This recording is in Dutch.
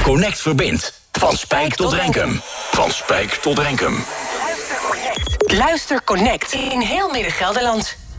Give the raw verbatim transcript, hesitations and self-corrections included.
Connect verbindt. Van Spijk tot Renkum. Van Spijk tot Renkum. Luister Connect in heel Midden-Gelderland.